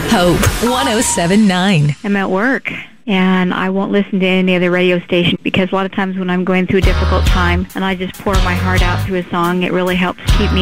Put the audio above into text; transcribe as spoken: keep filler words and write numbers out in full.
Hope one oh seven point nine. I'm at work, and I won't listen to any other radio station because a lot of times when I'm going through a difficult time and I just pour my heart out through a song, it really helps keep me